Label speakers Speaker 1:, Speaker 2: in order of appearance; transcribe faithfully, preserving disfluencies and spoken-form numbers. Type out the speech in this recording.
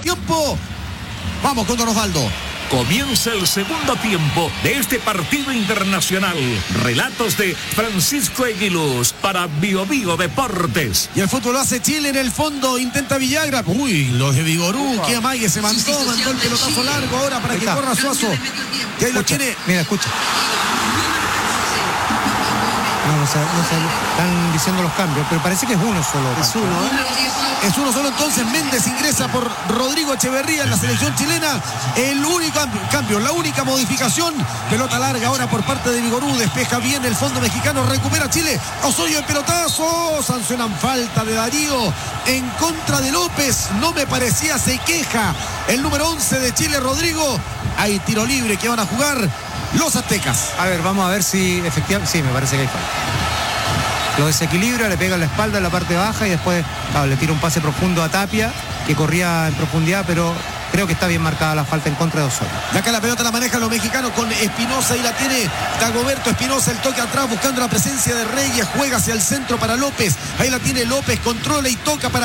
Speaker 1: tiempo. Vamos con Don Osvaldo.
Speaker 2: Comienza el segundo tiempo de este partido internacional. Relatos de Francisco Eguiluz para Bio Bio Deportes.
Speaker 1: Y el fútbol lo hace Chile en el fondo. Intenta Villagra. Uy, los de Vigorú. Que amague se mandó. Mandó el pelotazo largo ahora para que corra Suazo. Que ahí lo tiene.
Speaker 3: Mira, escucha. No, no sé, no sé, están diciendo los cambios, pero parece que es uno solo.
Speaker 1: Es uno, ¿eh? Es uno solo, entonces Méndez ingresa por Rodrigo Echeverría en la selección chilena. El único cambio, la única modificación. Pelota larga ahora por parte de Vigorú. Despeja bien el fondo mexicano. Recupera Chile. Osorio en pelotazo. Sancionan falta de Darío en contra de López. No me parecía, se queja el número once de Chile, Rodrigo. Hay tiro libre que van a jugar los aztecas.
Speaker 3: A ver, vamos a ver si efectivamente... Sí, me parece que hay falta. Lo desequilibra, le pega en la espalda en la parte baja y después claro, le tira un pase profundo a Tapia, que corría en profundidad, pero creo que está bien marcada la falta en contra de Osorio.
Speaker 1: De acá la pelota la manejan los mexicanos con Espinosa y la tiene Dagoberto Espinosa. El toque atrás buscando la presencia de Reyes. Juega hacia el centro para López. Ahí la tiene López, controla y toca para